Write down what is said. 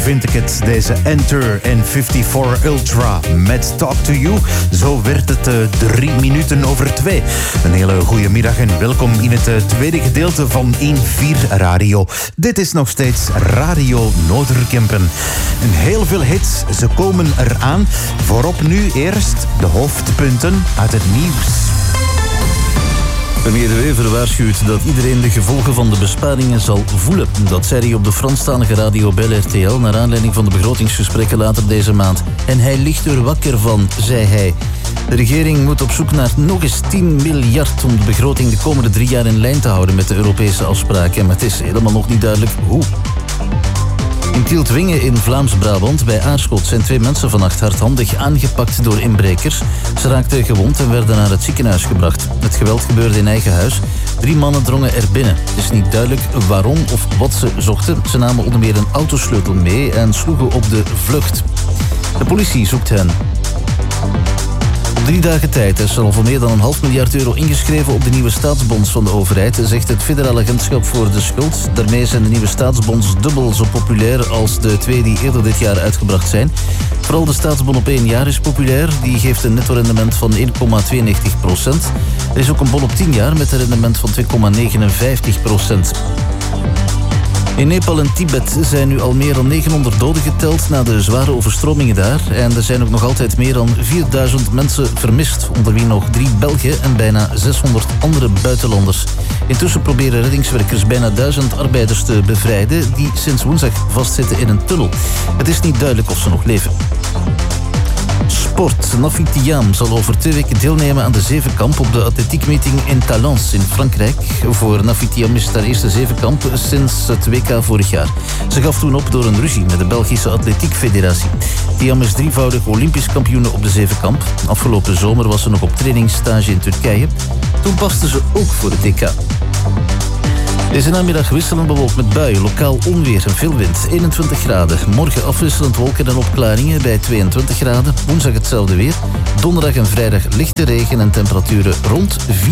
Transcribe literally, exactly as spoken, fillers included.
vind ik het. Deze Enter en vijfenvijftig Ultra met Talk to You. Zo werd het uh, drie minuten over twee. Een hele goede middag en welkom in het uh, tweede gedeelte van één vier Radio. Dit is nog steeds Radio Noorderkempen. En heel veel hits, ze komen eraan. Voorop nu eerst de hoofdpunten uit het nieuws. Premier De Wever waarschuwt dat iedereen de gevolgen van de besparingen zal voelen. Dat zei hij op de Franstalige radio Bel R T L... naar aanleiding van de begrotingsgesprekken later deze maand. En hij ligt er wakker van, zei hij. De regering moet op zoek naar nog eens tien miljard... om de begroting de komende drie jaar in lijn te houden met de Europese afspraken. Maar het is helemaal nog niet duidelijk hoe. In Tieltwingen in Vlaams-Brabant bij Aarschot zijn twee mensen vannacht hardhandig aangepakt door inbrekers. Ze raakten gewond en werden naar het ziekenhuis gebracht. Het geweld gebeurde in eigen huis. Drie mannen drongen er binnen. Het is niet duidelijk waarom of wat ze zochten. Ze namen onder meer een autosleutel mee en sloegen op de vlucht. De politie zoekt hen. Op drie dagen tijd is er al voor meer dan een half miljard euro ingeschreven op de nieuwe staatsbonds van de overheid, zegt het Federaal Agentschap voor de Schuld. Daarmee zijn de nieuwe staatsbonds dubbel zo populair als de twee die eerder dit jaar uitgebracht zijn. Vooral de staatsbon op één jaar is populair. Die geeft een netto-rendement van één komma tweeënnegentig procent. Er is ook een bon op tien jaar met een rendement van twee komma negenenvijftig procent. In Nepal en Tibet zijn nu al meer dan negenhonderd doden geteld na de zware overstromingen daar. En er zijn ook nog altijd meer dan vierduizend mensen vermist, onder wie nog drie Belgen en bijna zeshonderd andere buitenlanders. Intussen proberen reddingswerkers bijna duizend arbeiders te bevrijden die sinds woensdag vastzitten in een tunnel. Het is niet duidelijk of ze nog leven. Sport. Nafi Thiam zal over twee weken deelnemen aan de zevenkamp op de atletiekmeeting in Talence in Frankrijk. Voor Nafi Thiam is het haar eerste zevenkamp sinds het W K vorig jaar. Ze gaf toen op door een ruzie met de Belgische Atletiekfederatie. Thiam is drievoudig Olympisch kampioen op de zevenkamp. Afgelopen zomer was ze nog op trainingsstage in Turkije. Toen paste ze ook voor het W K. Deze namiddag wisselend bewolkt met buien, lokaal onweer en veel wind. eenentwintig graden. Morgen afwisselend wolken en opklaringen bij tweeëntwintig graden. Woensdag hetzelfde weer. Donderdag en vrijdag lichte regen en temperaturen rond vier.